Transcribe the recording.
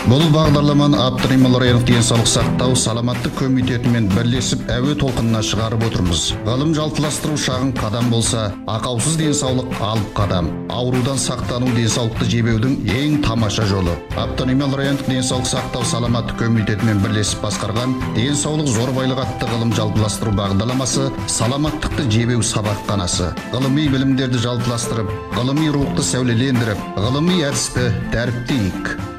Бұл бағдарламаны Абдрахман Лориянов денсаулық сақтау саламаттық комитетімен бірлесіп әуе толқынына шығарып отырмыз. Ғылым жалтыластыру шағын қадам болса, ақаусыз денсаулық алып қадам. Аурудан сақтану денсаулықты жебеудің ең тамаша жолы. Абдрахман Лориянов денсаулық сақтау саламаттық комитетімен бірлесіп басқарған денсаулық зорбайлық атты ғылым жалтыластыру бағдарламасы саламаттықты жебеу сабақханасы. Ғылыми білімдерді жалтыластырып, ғылыми рухты сәулелендіріп, ғылыми әдісті дәріптейік.